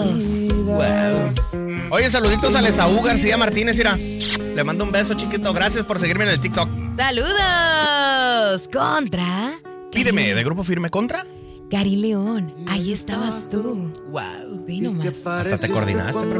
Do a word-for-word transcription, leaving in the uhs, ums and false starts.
Enamorados. Wow. Oye, saluditos a Esaú García Martínez, mira. Le mando un beso, chiquito. Gracias por seguirme en el TikTok. Saludos. Contra. Pídeme, de Grupo Firme. ¿Contra? Cari León, ahí estabas tú. Wow. Ve nomás. Hasta te coordinaste, bro.